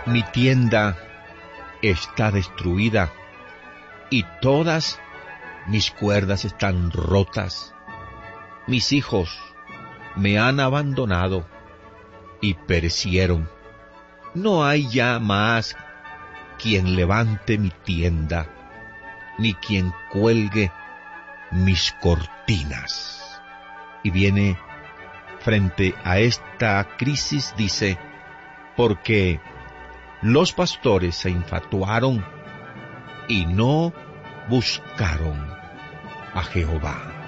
Mi tienda está destruida y todas mis cuerdas están rotas. Mis hijos me han abandonado y perecieron. No hay ya más quien levante mi tienda, ni quien cuelgue mis cortinas. Y viene frente a esta crisis, dice, porque los pastores se infatuaron y no buscaron a Jehová.